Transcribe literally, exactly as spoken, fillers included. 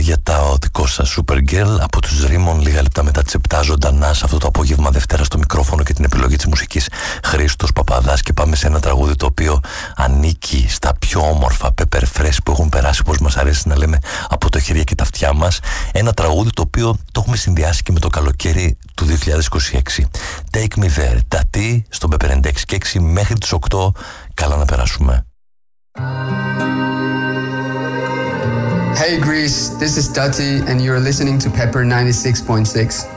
για το δικό σας Supergirl από τους Ρίμον, λίγα λεπτά μετά τις επτά, ζωντανά σε αυτό το απόγευμα Δευτέρα στο μικρόφωνο και την επιλογή της μουσικής Χρήστος Παπαδάς. Και πάμε σε ένα τραγούδι το οποίο ανήκει στα πιο όμορφα pepper fresh που έχουν περάσει, όπως μας αρέσει να λέμε, από το χέρια και τα αυτιά μας. Ένα τραγούδι το οποίο το έχουμε συνδυάσει και με το καλοκαίρι του δύο χιλιάδες είκοσι έξι. Take me there, Tati, στον Pepper ενενήντα έξι και έξι μέχρι τις οκτώ. Καλά να περάσουμε. Hey Greece, this is Tati and you're listening to Pepper ninety-six point six.